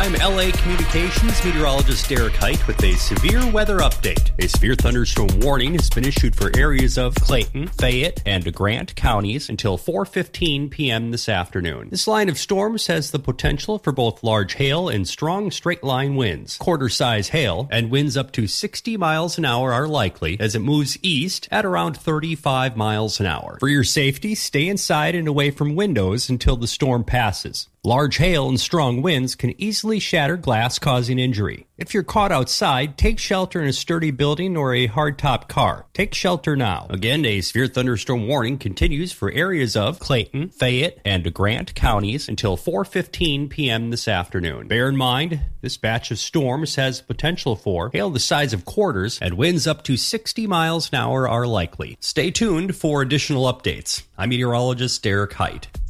I'm LA Communications meteorologist Derek Height with a severe weather update. A severe thunderstorm warning has been issued for areas of Clayton, Fayette, and Grant counties until 4:15 p.m. this afternoon. This line of storms has the potential for both large hail and strong straight-line winds. Quarter-size hail and winds up to 60 miles an hour are likely as it moves east at around 35 miles an hour. For your safety, stay inside and away from windows until the storm passes. Large hail and strong winds can easily shatter glass, causing injury. If you're caught outside, take shelter in a sturdy building or a hardtop car. Take shelter now. Again, a severe thunderstorm warning continues for areas of Clayton, Fayette, and Grant counties until 4:15 p.m. this afternoon. Bear in mind, this batch of storms has potential for hail the size of quarters, and winds up to 60 miles an hour are likely. Stay tuned for additional updates. I'm meteorologist Derek Height.